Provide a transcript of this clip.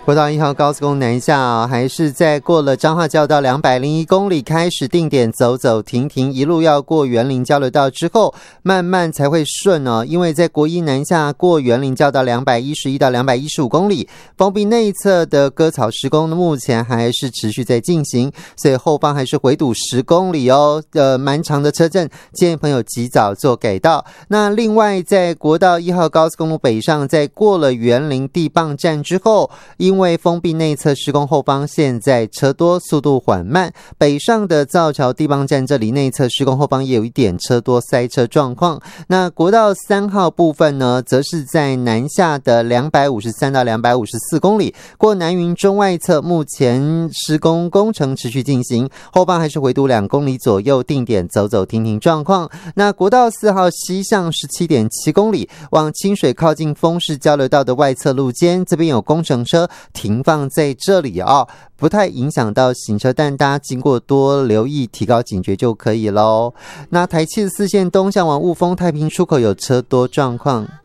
国道1号高速公路南下还是在过了彰化交流道201公里开始定点走走停停，一路要过园林交流道之后，慢慢才会顺哦。因为在国一南下过园林交流道211到215公里，封闭内侧的割草施工目前还是持续在进行，所以后方还是回堵10公里哦。蛮长的车阵，建议朋友及早做改道。那另外在国道1号高速公路北上，在过了园林地磅站之后，因为封闭内侧施工，后方现在车多，速度缓慢。北上的造桥地磅站这里内侧施工，后方也有一点车多塞车状况。那国道3号部分呢，则是在南下的253到254公里，过南云中外侧目前施工工程持续进行，后方还是回堵2公里左右，定点走走停停状况。那国道4号西向 17.7 公里，往清水靠近丰市交流道的外侧路肩，这边有工程车停放在这里哦，不太影响到行车，但大家经过多留意，提高警觉就可以咯。那台74线东向往雾峰太平出口有车多状况。